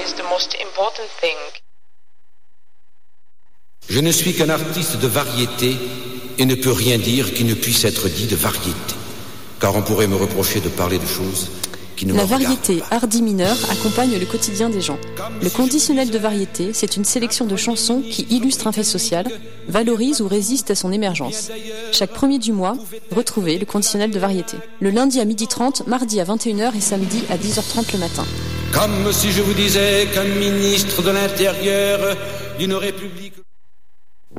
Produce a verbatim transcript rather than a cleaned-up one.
is the most important thing. Je ne suis qu'un artiste de variété et ne peux rien dire qui ne puisse être dit de variété. Car on pourrait me reprocher de parler de choses qui ne me La regardent variété pas. hardi mineur accompagne le quotidien des gens. Le conditionnel de variété, c'est une sélection de chansons qui illustrent un fait social, valorise ou résiste à son émergence. Chaque premier du mois, retrouvez le conditionnel de variété. Le lundi à midi trente, mardi à vingt et une heures et samedi à dix heures trente le matin. Comme si je vous disais qu'un ministre de l'Intérieur d'une république...